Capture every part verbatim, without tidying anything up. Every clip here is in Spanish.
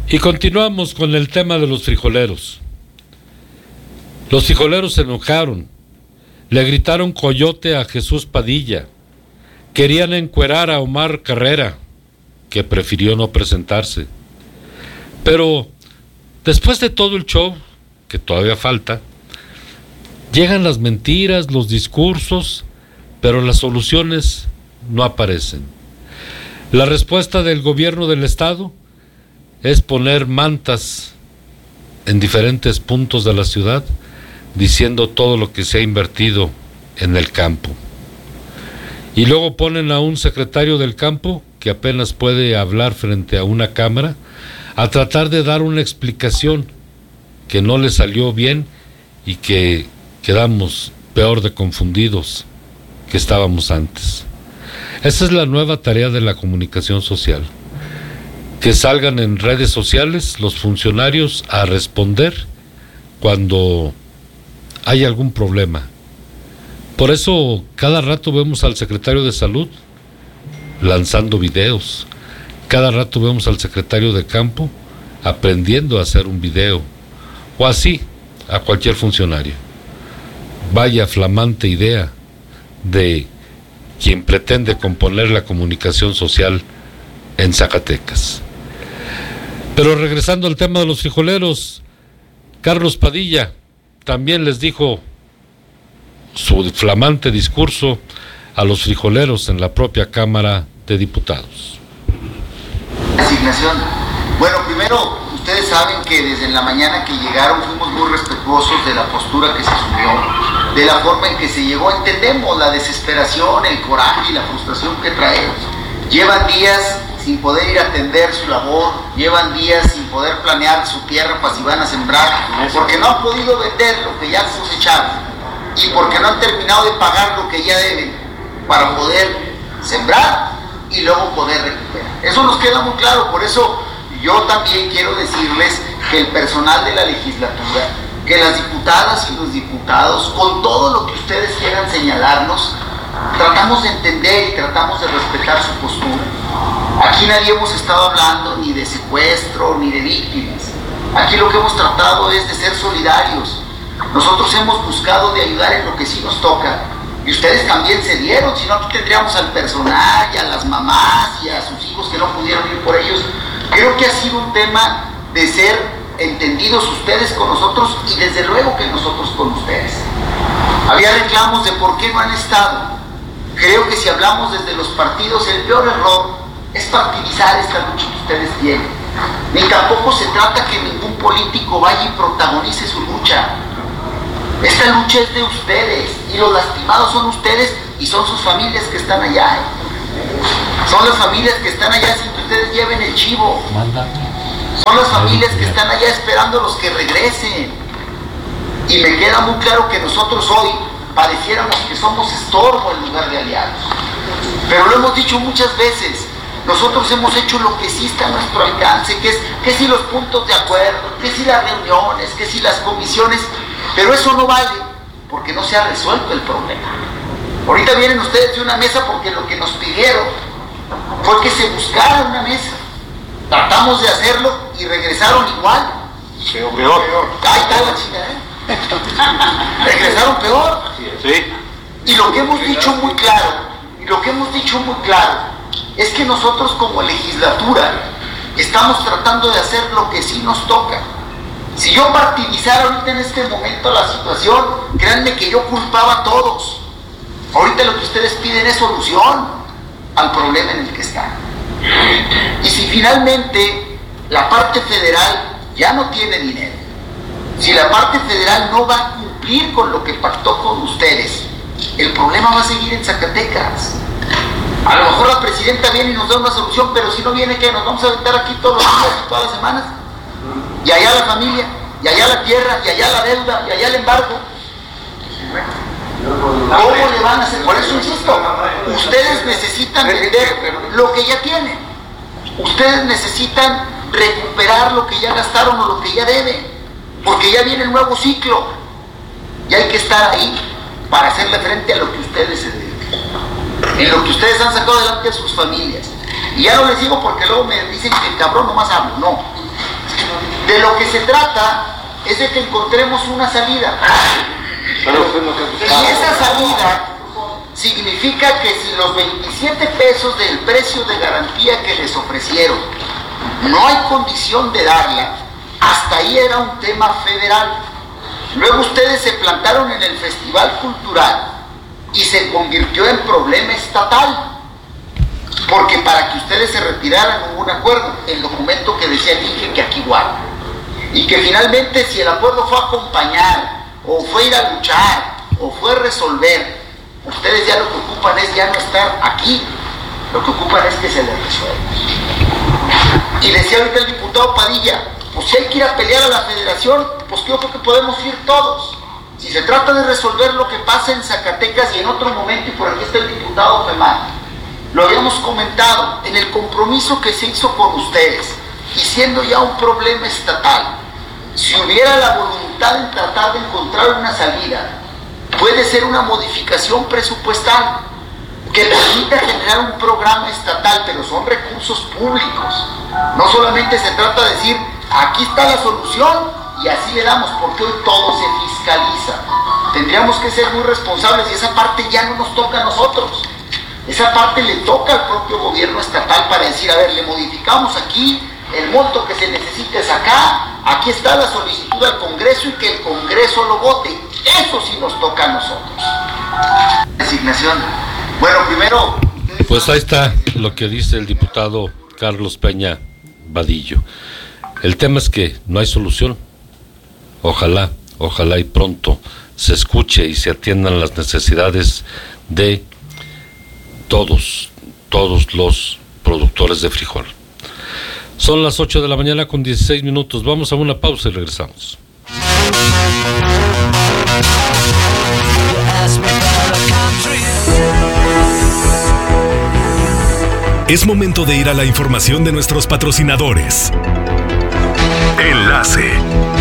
Y continuamos con el tema de los frijoleros. Los frijoleros se enojaron, le gritaron coyote a Jesús Padilla, querían encuerar a Omar Carrera, que prefirió no presentarse. Pero después de todo el show, que todavía falta, llegan las mentiras, los discursos, pero las soluciones no aparecen. La respuesta del gobierno del estado es poner mantas en diferentes puntos de la ciudad diciendo todo lo que se ha invertido en el campo. Y luego ponen a un secretario del campo que apenas puede hablar frente a una cámara a tratar de dar una explicación que no le salió bien y que quedamos peor de confundidos que estábamos antes. Esa es la nueva tarea de la comunicación social, que salgan en redes sociales los funcionarios a responder cuando hay algún problema. Por eso cada rato vemos al secretario de Salud lanzando videos, cada rato vemos al secretario de Campo aprendiendo a hacer un video, o así a cualquier funcionario. Vaya flamante idea de quien pretende componer la comunicación social en Zacatecas. Pero regresando al tema de los frijoleros, Carlos Padilla también les dijo su flamante discurso a los frijoleros en la propia Cámara de Diputados. Asignación. Bueno, primero, ustedes saben que desde la mañana que llegaron fuimos muy respetuosos de la postura que se asumió, de la forma en que se llegó. Entendemos la desesperación, el coraje y la frustración que traemos. Llevan días sin poder ir a atender su labor, llevan días sin poder planear su tierra para si van a sembrar, porque no han podido vender lo que ya cosecharon y porque no han terminado de pagar lo que ya deben para poder sembrar y luego poder recuperar. Eso nos queda muy claro. Por eso yo también quiero decirles que el personal de la legislatura, que las diputadas y los diputados, con todo lo que ustedes quieran señalarnos, tratamos de entender y tratamos de respetar su postura. Aquí nadie hemos estado hablando ni de secuestro ni de víctimas. Aquí lo que hemos tratado es de ser solidarios. Nosotros hemos buscado de ayudar en lo que sí nos toca. Y ustedes también se dieron, si no aquí tendríamos al personal y a las mamás y a sus hijos que no pudieron ir por ellos. Creo que ha sido un tema de ser entendidos ustedes con nosotros y desde luego que nosotros con ustedes. Había reclamos de por qué no han estado. Creo que si hablamos desde los partidos, el peor error es partidizar esta lucha que ustedes tienen. Ni tampoco se trata que ningún político vaya y protagonice su lucha. Esta lucha es de ustedes y los lastimados son ustedes y son sus familias que están allá. Son las familias que están allá sin que ustedes lleven el chivo. Son las familias que están allá esperando los que regresen. Y me queda muy claro que nosotros hoy pareciéramos que somos estorbo en lugar de aliados. Pero lo hemos dicho muchas veces. Nosotros hemos hecho lo que sí está a nuestro alcance, que es que si los puntos de acuerdo, que si las reuniones, que si las comisiones, pero eso no vale porque no se ha resuelto el problema. Ahorita vienen ustedes de una mesa porque lo que nos pidieron fue que se buscara una mesa. Tratamos de hacerlo y regresaron igual. Peor, peor. Ahí está la chingada. Regresaron peor. Sí. Y lo que hemos dicho muy claro, y lo que hemos dicho muy claro, es que nosotros como legislatura estamos tratando de hacer lo que sí nos toca. Si yo partidizara ahorita en este momento la situación, créanme que yo culpaba a todos. Ahorita lo que ustedes piden es solución al problema en el que están. Y si finalmente la parte federal ya no tiene dinero, si la parte federal no va a cumplir con lo que pactó con ustedes, el problema va a seguir en Zacatecas. A lo mejor la presidenta viene y nos da una solución, pero si no viene, ¿qué? ¿Nos vamos a aventar aquí todos los días y todas las semanas? Y allá la familia, y allá la tierra, y allá la deuda, y allá el embargo. ¿Cómo le van a hacer? Por eso insisto, ustedes necesitan vender lo que ya tienen. Ustedes necesitan recuperar lo que ya gastaron o lo que ya deben, porque ya viene el nuevo ciclo. Y hay que estar ahí para hacerle frente a lo que ustedes se dedican, en lo que ustedes han sacado adelante a sus familias. Y ya no les digo porque luego me dicen que el cabrón nomás hablo, no. De lo que se trata es de que encontremos una salida. Y esa salida significa que si los veintisiete pesos del precio de garantía que les ofrecieron no hay condición de darla, hasta ahí era un tema federal. Luego ustedes se plantaron en el Festival Cultural y se convirtió en problema estatal, porque para que ustedes se retiraran hubo un acuerdo, el documento que decía el I N G E que aquí guarda, y que finalmente si el acuerdo fue acompañar, o fue ir a luchar, o fue resolver, ustedes ya lo que ocupan es ya no estar aquí, lo que ocupan es que se les resuelva. Y decía ahorita el diputado Padilla, pues si hay que ir a pelear a la federación, pues yo creo que podemos ir todos. Si se trata de resolver lo que pasa en Zacatecas y en otro momento, y por aquí está el diputado Femán, lo habíamos comentado, en el compromiso que se hizo con ustedes, y siendo ya un problema estatal, si hubiera la voluntad en tratar de encontrar una salida, puede ser una modificación presupuestal que permita generar un programa estatal, pero son recursos públicos. No solamente se trata de decir, aquí está la solución y así le damos, porque hoy todo se fiscaliza. Tendríamos que ser muy responsables y esa parte ya no nos toca a nosotros. Esa parte le toca al propio gobierno estatal para decir, a ver, le modificamos aquí, el monto que se necesita es acá, aquí está la solicitud al Congreso y que el Congreso lo vote. Eso sí nos toca a nosotros. Designación. Bueno, primero... Pues ahí está lo que dice el diputado Carlos Peña Vadillo. El tema es que no hay solución. Ojalá, ojalá y pronto se escuche y se atiendan las necesidades de todos, todos los productores de frijol. Son las ocho de la mañana con dieciséis minutos. Vamos a una pausa y regresamos. Es momento de ir a la información de nuestros patrocinadores. Enlace.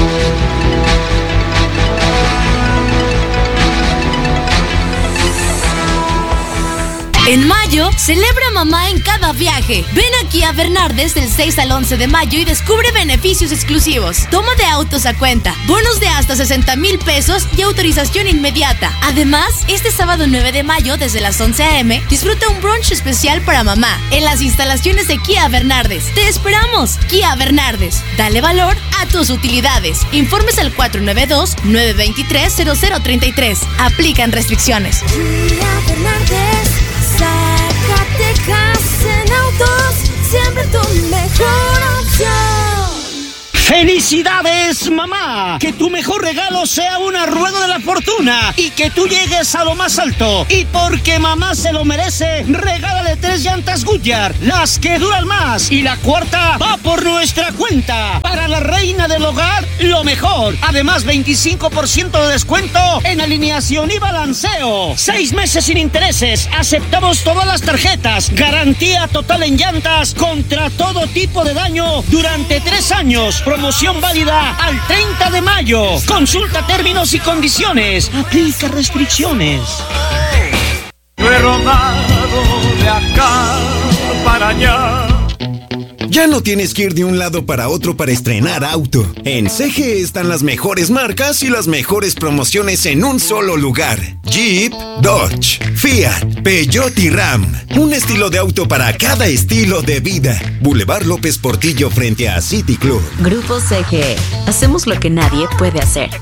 En mayo, celebra mamá en cada viaje. Ven aquí a Bernardes del seis al once de mayo y descubre beneficios exclusivos. Toma de autos a cuenta, bonos de hasta sesenta mil pesos y autorización inmediata. Además, este sábado nueve de mayo, desde las once a eme, disfruta un brunch especial para mamá en las instalaciones de Kia Bernardes. ¡Te esperamos! Kia Bernardes. Dale valor a tus utilidades. Informes al cuatro nueve dos, nueve dos tres, cero cero tres tres. Aplican restricciones. Kia Bernardes. Zacatecas en autos, siempre tu mejor opción. ¡Felicidades, mamá! Que tu mejor regalo sea una rueda de la fortuna y que tú llegues a lo más alto. Y porque mamá se lo merece, regálale tres llantas Goodyear, las que duran más. Y la cuarta va por nuestra cuenta. Para la reina del hogar, lo mejor. Además, veinticinco por ciento de descuento en alineación y balanceo. Seis meses sin intereses. Aceptamos todas las tarjetas. Garantía total en llantas contra todo tipo de daño durante tres años. Promoción válida al treinta de mayo. Consulta términos y condiciones. Aplica restricciones. No he rodado de acá para allá. Ya no tienes que ir de un lado para otro para estrenar auto. En C G E están las mejores marcas y las mejores promociones en un solo lugar. Jeep, Dodge, Fiat, Peugeot y Ram. Un estilo de auto para cada estilo de vida. Boulevard López Portillo frente a City Club. Grupo C G E. Hacemos lo que nadie puede hacer.